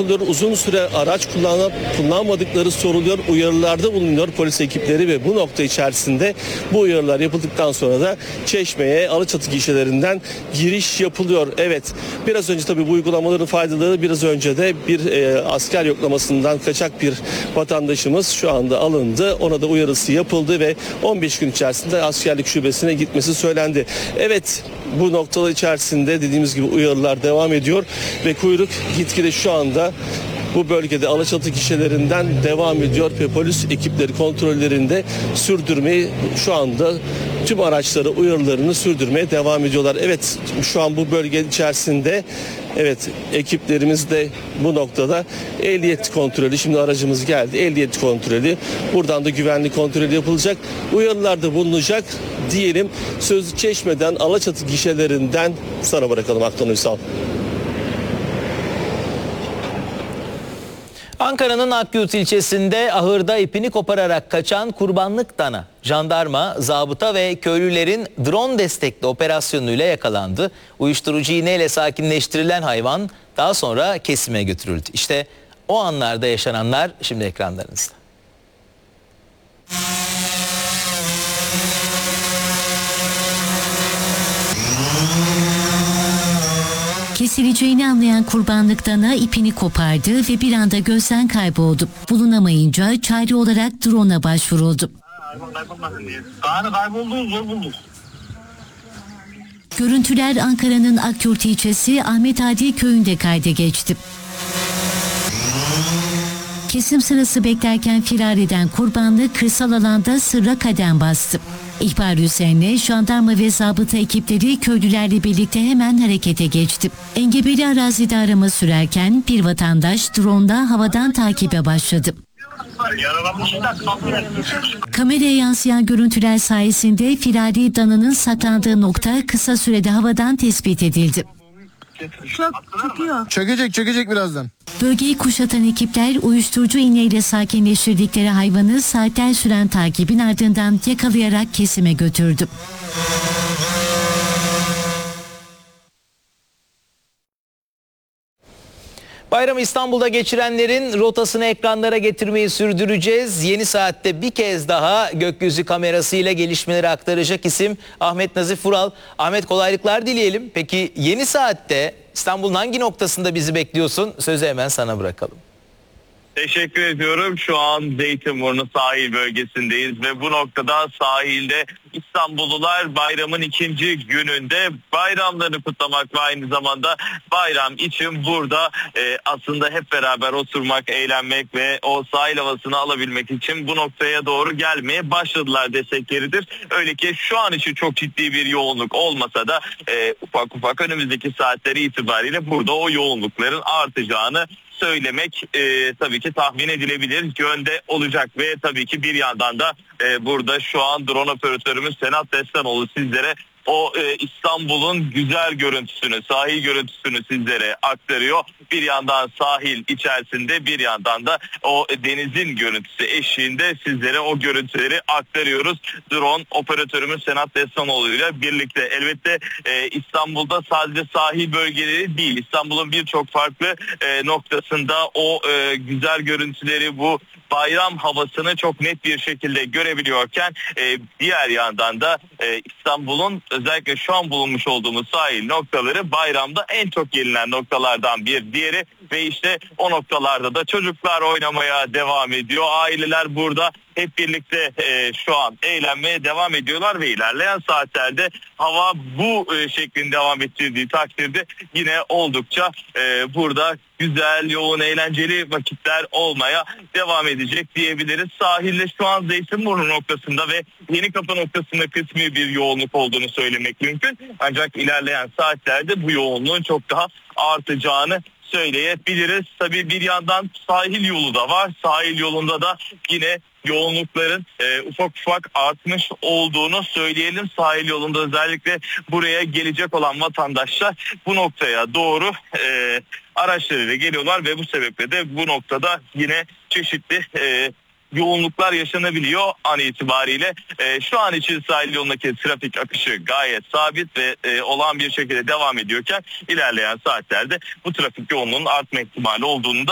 yapılıyor. Uzun süre araç kullanmadıkları soruluyor. Uyarılarda bulunuyor polis ekipleri ve bu nokta içerisinde bu uyarılar yapıldıktan sonra da Çeşme'ye Alaçatı gişelerinden giriş yapılıyor. Evet, biraz önce tabii bu uygulamaların faydaları, biraz önce de bir asker yoklamasından kaçak bir vatandaşımız şu anda alındı. Ona da uyarısı yapıldı ve 15 gün içerisinde askerlik şubesine gitmesi söylendi. Evet, bu noktalar içerisinde dediğimiz gibi uyarılar devam ediyor ve kuyruk gitgide şu anda bu bölgede Alaçatı gişelerinden devam ediyor ve polis ekipleri kontrollerinde sürdürmeyi, şu anda tüm araçları uyarılarını sürdürmeye devam ediyorlar. Evet, şu an bu bölge içerisinde ekiplerimiz de bu noktada ehliyet kontrolü, şimdi aracımız geldi, ehliyet kontrolü, buradan da güvenlik kontrolü yapılacak, uyarılar da bulunacak diyelim. Sözü Çeşme'den, Alaçatı gişelerinden sana bırakalım Aktan Uysal. Ankara'nın Akyurt ilçesinde ahırda ipini kopararak kaçan kurbanlık dana, jandarma, zabıta ve köylülerin drone destekli operasyonuyla yakalandı. Uyuşturucu iğneyle sakinleştirilen hayvan daha sonra kesime götürüldü. İşte o anlarda yaşananlar şimdi ekranlarınızda. Kesileceğini anlayan kurbanlık dana ipini kopardı ve bir anda gözden kayboldu. Bulunamayınca çare olarak drone'a başvuruldu. Görüntüler Ankara'nın Akyurt ilçesi Ahmet Adi köyünde kayda geçti. Kesim sırası beklerken firar eden kurbanlık kırsal alanda sırra kadem bastı. İhbar üzerine jandarma ve zabıta ekipleri köylülerle birlikte hemen harekete geçti. Engebeli arazide arama sürerken bir vatandaş drone'da havadan takibe başladı. Kameraya yansıyan görüntüler sayesinde firari dananın saklandığı nokta kısa sürede havadan tespit edildi. Çökecek birazdan. Bölgeyi kuşatan ekipler uyuşturucu iğneyle sakinleştirdikleri hayvanı saatler süren takibin ardından yakalayarak kesime götürdü. Bayramı İstanbul'da geçirenlerin rotasını ekranlara getirmeyi sürdüreceğiz. Yeni Saat'te bir kez daha gökyüzü kamerasıyla gelişmeleri aktaracak isim Ahmet Nazif Vural. Ahmet, kolaylıklar dileyelim. Peki Yeni Saat'te İstanbul'un hangi noktasında bizi bekliyorsun? Sözü hemen sana bırakalım. Teşekkür ediyorum. Şu an Zeytinburnu sahil bölgesindeyiz ve bu noktada sahilde İstanbullular bayramın ikinci gününde bayramlarını kutlamak ve aynı zamanda bayram için burada aslında hep beraber oturmak, eğlenmek ve o sahil havasını alabilmek için bu noktaya doğru gelmeye başladılar desek yeridir. Öyle ki şu an için çok ciddi bir yoğunluk olmasa da ufak ufak önümüzdeki saatleri itibariyle burada o yoğunlukların artacağını söylemek tabii ki tahmin edilebilir yönde olacak ve tabii ki bir yandan da burada şu an drone operatörümüz Senat Destanoğlu sizlere o İstanbul'un güzel görüntüsünü, sahil görüntüsünü sizlere aktarıyor. Bir yandan sahil içerisinde, bir yandan da o denizin görüntüsü eşliğinde sizlere o görüntüleri aktarıyoruz. Drone operatörümüz Senat Destanoğlu ile birlikte. Elbette İstanbul'da sadece sahil bölgeleri değil, İstanbul'un birçok farklı noktasında o güzel görüntüleri, bu bayram havasını çok net bir şekilde görebiliyorken diğer yandan da İstanbul'un özellikle şu an bulunmuş olduğumuz sahil noktaları bayramda en çok gelinen noktalardan bir diğeri ve işte o noktalarda da çocuklar oynamaya devam ediyor. Aileler burada hep birlikte şu an eğlenmeye devam ediyorlar ve ilerleyen saatlerde hava bu şeklinde devam ettirdiği takdirde yine oldukça burada güzel, yoğun, eğlenceli vakitler olmaya devam edecek diyebiliriz. Sahilde şu an Zeytinburnu noktasında ve Yenikapı noktasında kısmi bir yoğunluk olduğunu söylemek mümkün. Ancak ilerleyen saatlerde bu yoğunluğun çok daha artacağını söyleyebiliriz. Tabii bir yandan sahil yolu da var. Sahil yolunda da yine yoğunlukların ufak ufak artmış olduğunu söyleyelim. Sahil yolunda özellikle buraya gelecek olan vatandaşlar bu noktaya doğru araçlarıyla geliyorlar ve bu sebeple de bu noktada yine çeşitli yoğunluklar yaşanabiliyor an itibariyle. Şu an için sahil yolundaki trafik akışı gayet sabit ve olağan bir şekilde devam ediyorken ilerleyen saatlerde bu trafik yoğunluğunun artma ihtimali olduğunu da